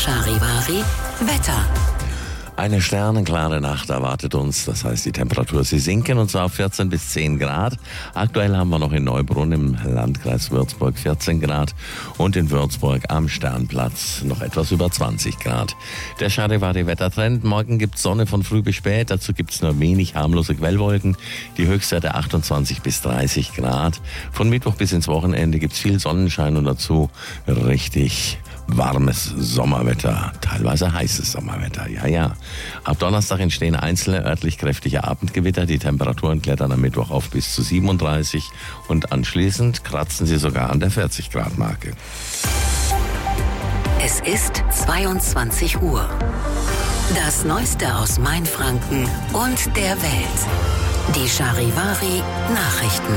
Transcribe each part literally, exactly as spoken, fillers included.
Charivari Wetter. Eine sternenklare Nacht erwartet uns, das heißt die Temperatur, sie sinken und zwar auf vierzehn bis zehn Grad. Aktuell haben wir noch in Neubrunn im Landkreis Würzburg vierzehn Grad und in Würzburg am Sternplatz noch etwas über zwanzig Grad. Der Charivari-Wettertrend, morgen gibt's Sonne von früh bis spät, dazu gibt's nur wenig harmlose Quellwolken, die Höchstwerte achtundzwanzig bis dreißig Grad. Von Mittwoch bis ins Wochenende gibt's viel Sonnenschein und dazu richtig warmes Sommerwetter, teilweise heißes Sommerwetter, ja, ja. Ab Donnerstag entstehen einzelne örtlich kräftige Abendgewitter. Die Temperaturen klettern am Mittwoch auf bis zu siebenunddreißig und anschließend kratzen sie sogar an der vierzig Grad Marke. Es ist zweiundzwanzig Uhr. Das Neueste aus Mainfranken und der Welt. Die Charivari Nachrichten.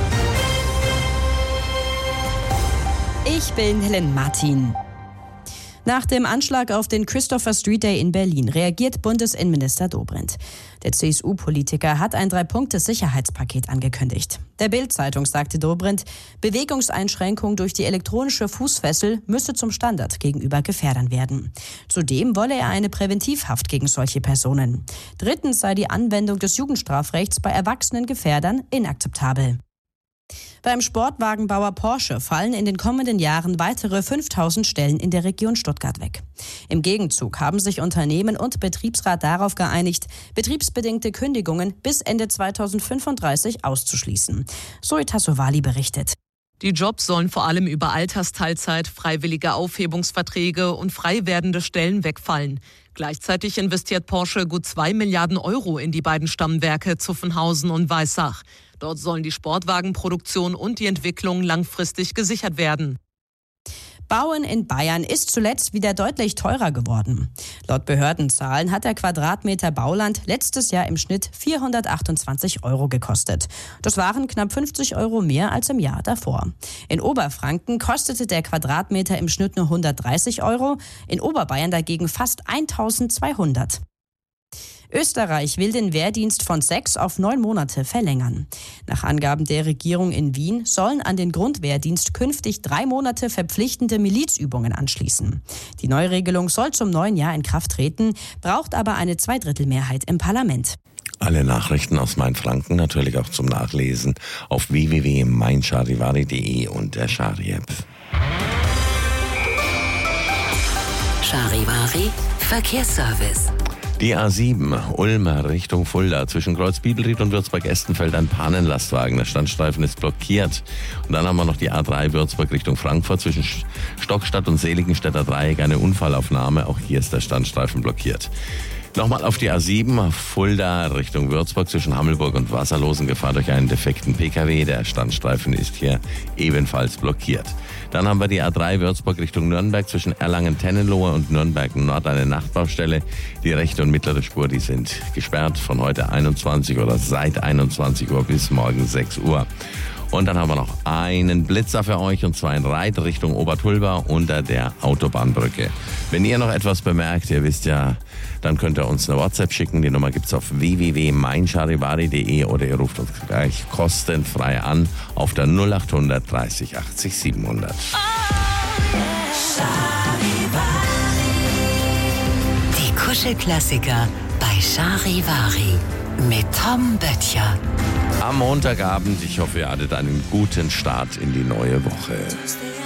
Ich bin Helen Martin. Nach dem Anschlag auf den Christopher Street Day in Berlin reagiert Bundesinnenminister Dobrindt. Der C S U-Politiker hat ein Drei-Punkte-Sicherheitspaket angekündigt. Der Bild-Zeitung sagte Dobrindt, Bewegungseinschränkung durch die elektronische Fußfessel müsse zum Standard gegenüber Gefährdern werden. Zudem wolle er eine Präventivhaft gegen solche Personen. Drittens sei die Anwendung des Jugendstrafrechts bei erwachsenen Gefährdern inakzeptabel. Beim Sportwagenbauer Porsche fallen in den kommenden Jahren weitere fünftausend Stellen in der Region Stuttgart weg. Im Gegenzug haben sich Unternehmen und Betriebsrat darauf geeinigt, betriebsbedingte Kündigungen bis Ende zweitausendfünfunddreißig auszuschließen. Zoe Tassovali berichtet. Die Jobs sollen vor allem über Altersteilzeit, freiwillige Aufhebungsverträge und frei werdende Stellen wegfallen. Gleichzeitig investiert Porsche gut zwei Milliarden Euro in die beiden Stammwerke Zuffenhausen und Weissach. Dort sollen die Sportwagenproduktion und die Entwicklung langfristig gesichert werden. Bauen in Bayern ist zuletzt wieder deutlich teurer geworden. Laut Behördenzahlen hat der Quadratmeter Bauland letztes Jahr im Schnitt vierhundertachtundzwanzig Euro gekostet. Das waren knapp fünfzig Euro mehr als im Jahr davor. In Oberfranken kostete der Quadratmeter im Schnitt nur hundertdreißig Euro, in Oberbayern dagegen fast eintausendzweihundert. Österreich will den Wehrdienst von sechs auf neun Monate verlängern. Nach Angaben der Regierung in Wien sollen an den Grundwehrdienst künftig drei Monate verpflichtende Milizübungen anschließen. Die Neuregelung soll zum neuen Jahr in Kraft treten, braucht aber eine Zweidrittelmehrheit im Parlament. Alle Nachrichten aus Mainfranken natürlich auch zum Nachlesen auf w w w punkt mein charivari punkt de und der Chari-App. Charivari Verkehrsservice. Die A sieben, Ulm Richtung Fulda, zwischen Kreuz Bibelried und Würzburg-Estenfeld ein Pannenlastwagen. Der Standstreifen ist blockiert. Und dann haben wir noch die A drei Würzburg Richtung Frankfurt, zwischen Stockstadt und Seligenstädter Dreieck eine Unfallaufnahme. Auch hier ist der Standstreifen blockiert. Nochmal auf die A sieben, Fulda Richtung Würzburg, zwischen Hammelburg und Wasserlosen, Gefahr durch einen defekten P K W. Der Standstreifen ist hier ebenfalls blockiert. Dann haben wir die A drei Würzburg Richtung Nürnberg, zwischen Erlangen-Tennenlohe und Nürnberg-Nord eine Nachtbaustelle. Die rechte und mittlere Spur, die sind gesperrt von heute einundzwanzig oder seit einundzwanzig Uhr bis morgen sechs Uhr. Und dann haben wir noch einen Blitzer für euch, und zwar in Reit Richtung Obertulba unter der Autobahnbrücke. Wenn ihr noch etwas bemerkt, ihr wisst ja, dann könnt ihr uns eine WhatsApp schicken. Die Nummer gibt's auf w w w punkt mein charivari punkt de oder ihr ruft uns gleich kostenfrei an auf der null acht hundert dreißig achtzig siebenhundert. Die Kuschelklassiker bei Charivari mit Tom Böttcher. Am Montagabend, ich hoffe, ihr hattet einen guten Start in die neue Woche.